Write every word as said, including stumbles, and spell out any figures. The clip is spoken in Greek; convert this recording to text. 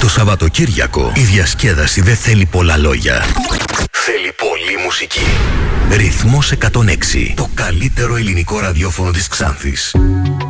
Το Σαββατοκύριακο η διασκέδαση δεν θέλει πολλά λόγια. Θέλει πολλή μουσική. Ρυθμός εκατόν έξι. Το καλύτερο ελληνικό ραδιόφωνο της Ξάνθης.